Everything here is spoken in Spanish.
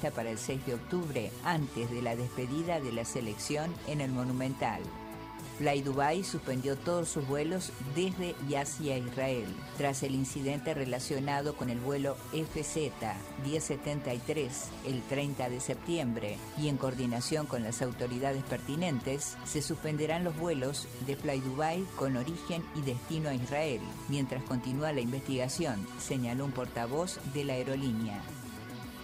prevista para el 6 de octubre, antes de la despedida de la selección en el Monumental. Fly Dubai suspendió todos sus vuelos desde y hacia Israel, tras el incidente relacionado con el vuelo FZ 1073 el 30 de septiembre, y en coordinación con las autoridades pertinentes, se suspenderán los vuelos de Fly Dubai con origen y destino a Israel, mientras continúa la investigación, señaló un portavoz de la aerolínea.